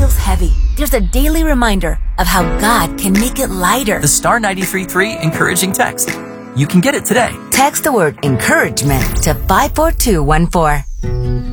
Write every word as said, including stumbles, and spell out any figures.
feels heavy, there's a daily reminder of how God can make it lighter. The Star ninety-three point three Encouraging Text. You can get it today. Text the word encouragement to five four two one four.